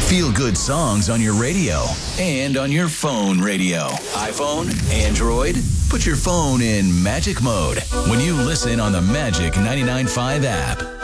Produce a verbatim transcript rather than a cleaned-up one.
Feel good songs on your radio and on your phone radio. iPhone, Android, put your phone in magic mode when you listen on the Magic ninety-nine point five app.